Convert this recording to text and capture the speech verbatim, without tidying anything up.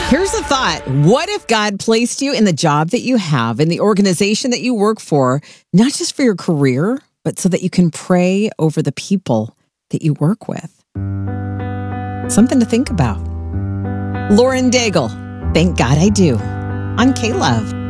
Here's the thought. What if God placed you in the job that you have, in the organization that you work for, not just for your career, but so that you can pray over the people that you work with? Something to think about. Lauren Daigle, Thank God I Do, on K-Love.